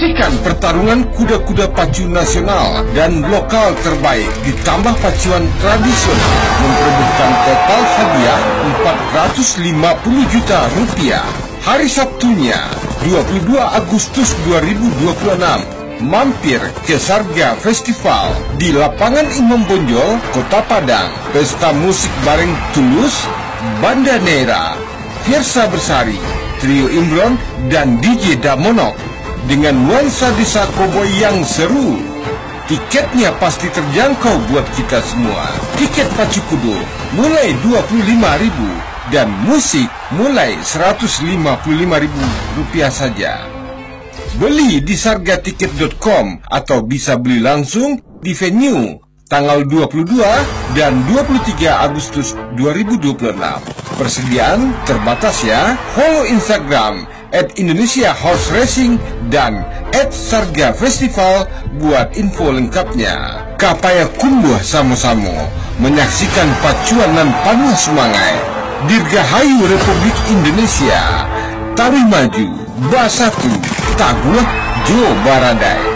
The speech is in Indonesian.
Saksikan pertarungan kuda-kuda pacu nasional dan lokal terbaik ditambah pacuan tradisional memperebutkan total hadiah 450 juta rupiah. Hari Sabtunya 22 Agustus 2026, mampir ke Sarga Festival di Lapangan Imam Bonjol, Kota Padang. Pesta musik bareng Tulus, Banda Neira, Fiersa Bersari, Trio Imron, dan DJ Damonok dengan nuansa desa koboi yang seru. Tiketnya pasti terjangkau buat kita semua. Tiket pacu kudo mulai 25.000 dan musik mulai Rp155.000 saja. Beli di sargatiket.com atau bisa beli langsung di venue tanggal 22 dan 23 Agustus 2026. Persediaan terbatas ya. Follow Instagram @IndonesiaHorseRacing dan @SargaFestival buat info lengkapnya. Kapaya kumbuh sama-sama menyaksikan pacuan dan panuh semangat. Dirgahayu Republik Indonesia. Tawi maju, basatu, taguh, Jo Baradai.